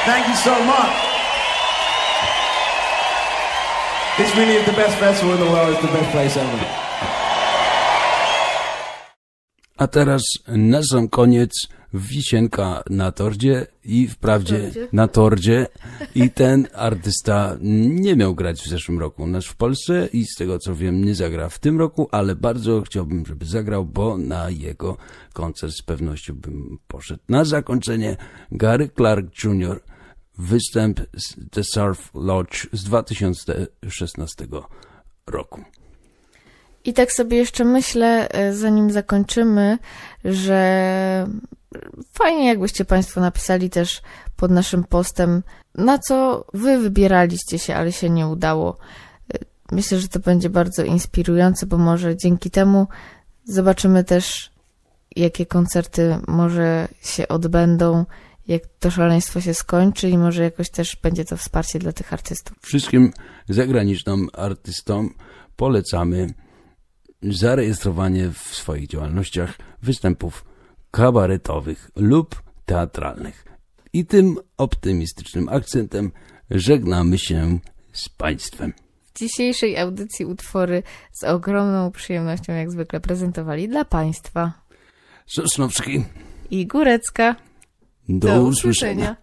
Thank you so much. This really is the best festival in the world. It's the best place ever. A teraz na sam koniec wisienka na torcie i wprawdzie na torcie i ten artysta nie miał grać w zeszłym roku u nas w Polsce i z tego co wiem nie zagra w tym roku, ale bardzo chciałbym, żeby zagrał, bo na jego koncert z pewnością bym poszedł. Na zakończenie Gary Clark Jr. występ z The Surf Lodge z 2016 roku. I tak sobie jeszcze myślę, zanim zakończymy, że fajnie jakbyście Państwo napisali też pod naszym postem, na co Wy wybieraliście się, ale się nie udało. Myślę, że to będzie bardzo inspirujące, bo może dzięki temu zobaczymy też, jakie koncerty może się odbędą, jak to szaleństwo się skończy i może jakoś też będzie to wsparcie dla tych artystów. Wszystkim zagranicznym artystom polecamy zarejestrowanie w swoich działalnościach występów kabaretowych lub teatralnych. I tym optymistycznym akcentem żegnamy się z Państwem. W dzisiejszej audycji utwory z ogromną przyjemnością jak zwykle prezentowali dla Państwa Sosnowski i Górecka. Do usłyszenia.